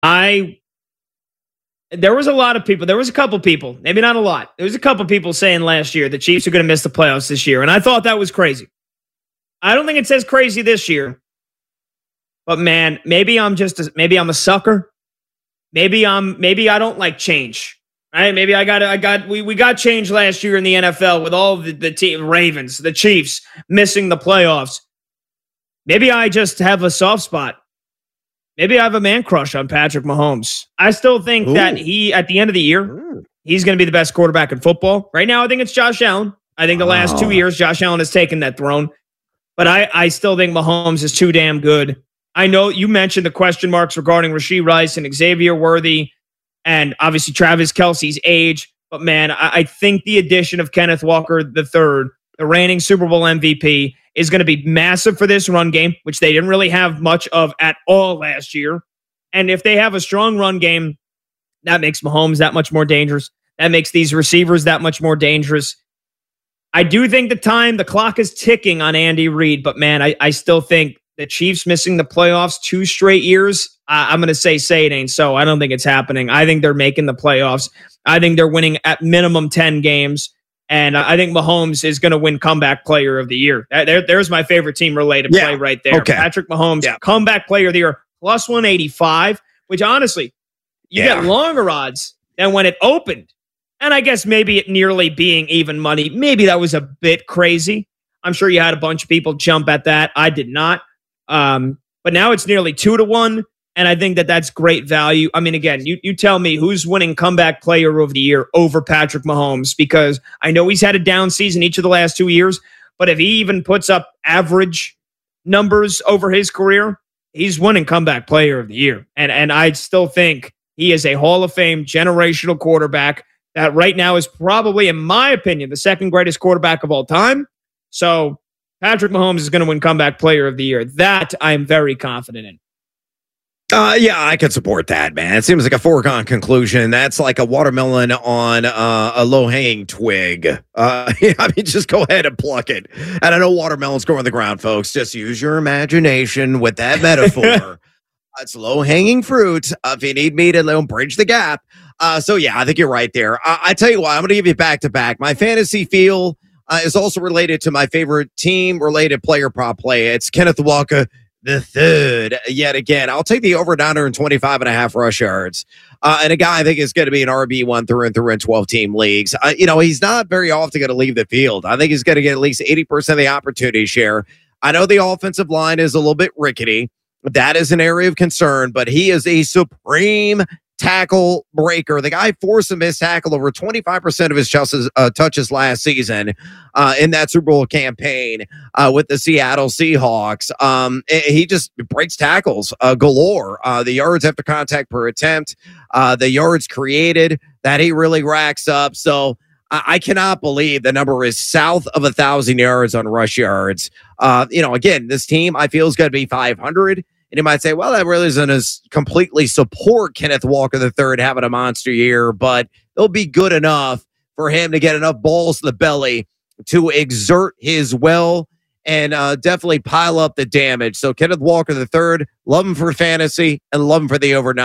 I There was a lot of people. There was a couple people, maybe not a lot. There was a couple people saying last year the Chiefs are going to miss the playoffs this year, and I thought that was crazy. I don't think it's as crazy this year, but man, maybe I'm a sucker. Maybe I don't like change. Right? Maybe we got change last year in the NFL with all the Ravens, the Chiefs missing the playoffs. Maybe I just have a soft spot. Maybe I have a man crush on Patrick Mahomes. I still think that at the end of the year, he's going to be the best quarterback in football. Right now, I think it's Josh Allen. I think the last 2 years, Josh Allen has taken that throne. But I still think Mahomes is too damn good. I know you mentioned the question marks regarding Rashee Rice and Xavier Worthy and obviously Travis Kelce's age. But man, I think the addition of Kenneth Walker III, the reigning Super Bowl MVP, is going to be massive for this run game, which they didn't really have much of at all last year. And if they have a strong run game, that makes Mahomes that much more dangerous. That makes these receivers that much more dangerous. I do think the clock is ticking on Andy Reid, but man, I still think the Chiefs missing the playoffs 2 straight years, I'm going to say it ain't so. I don't think it's happening. I think they're making the playoffs. I think they're winning at minimum 10 games. And I think Mahomes is going to win comeback player of the year. There's my favorite team related play right there. Okay. Patrick Mahomes, comeback player of the year, plus 185, which honestly, you get longer odds than when it opened. And I guess maybe it nearly being even money, maybe that was a bit crazy. I'm sure you had a bunch of people jump at that. I did not. But now it's nearly 2-1. And I think that's great value. I mean, again, you tell me who's winning comeback player of the year over Patrick Mahomes, because I know he's had a down season each of the last 2 years, but if he even puts up average numbers over his career, he's winning comeback player of the year. And I still think he is a Hall of Fame generational quarterback that right now is probably, in my opinion, the second greatest quarterback of all time. So Patrick Mahomes is going to win comeback player of the year. That I'm very confident in. Yeah, I could support that, man. It seems like a foregone conclusion. That's like a watermelon on a low-hanging twig. I mean, just go ahead and pluck it. And I know watermelons grow on the ground, folks. Just use your imagination with that metaphor. It's low-hanging fruit. If you need me to bridge the gap. So, yeah, I think you're right there. I tell you what, I'm going to give you back-to-back. My fantasy feel is also related to my favorite team-related player prop play. It's Kenneth Walker the third, yet again. I'll take the over 925.5 rush yards. And a guy I think is going to be an RB1 through and through in 12-team leagues. He's not very often going to leave the field. I think he's going to get at least 80% of the opportunity share. I know the offensive line is a little bit rickety. That is an area of concern, but he is a supreme tackle breaker. The guy forced a missed tackle over 25% of his touches last season in that Super Bowl campaign with the Seattle Seahawks. He just breaks tackles galore. The yards after contact per attempt, the yards created that he really racks up. So I cannot believe the number is south of 1,000 yards on rush yards. Again, this team I feel is going to be 500. And you might say, well, that really doesn't completely support Kenneth Walker III having a monster year, but it'll be good enough for him to get enough balls to the belly to exert his will and definitely pile up the damage. So Kenneth Walker III, love him for fantasy and love him for the over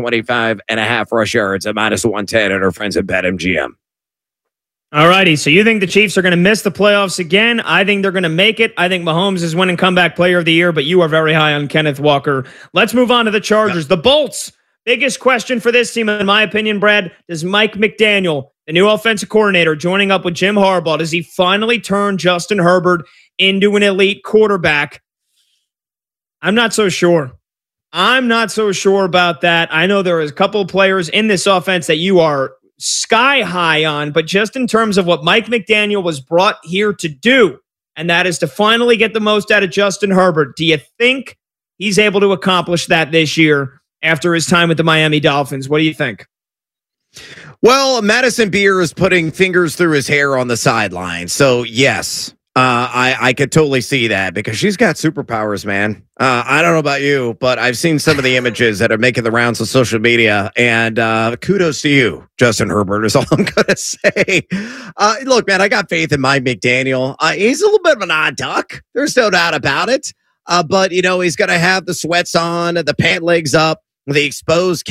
925.5 rush yards at minus 110 at our friends at BetMGM. All righty, so you think the Chiefs are going to miss the playoffs again? I think they're going to make it. I think Mahomes is winning comeback player of the year, but you are very high on Kenneth Walker. Let's move on to the Chargers. The Bolts. Biggest question for this team, in my opinion, Brad, does Mike McDaniel, the new offensive coordinator, joining up with Jim Harbaugh, does he finally turn Justin Herbert into an elite quarterback? I'm not so sure. I'm not so sure about that. I know there is a couple of players in this offense that you are sky high on, but just in terms of what Mike McDaniel was brought here to do, and that is to finally get the most out of Justin Herbert, do you think he's able to accomplish that this year after his time with the Miami Dolphins? What do you think? Well, Madison Beer is putting fingers through his hair on the sideline. So, yes, I could totally see that because she's got superpowers, man. I don't know about you, but I've seen some of the images that are making the rounds on social media, and kudos to you, Justin Herbert, is all I'm going to say. Look, man, I got faith in Mike McDaniel. He's a little bit of an odd duck. There's no doubt about it. But, he's going to have the sweats on, the pant legs up. the exposed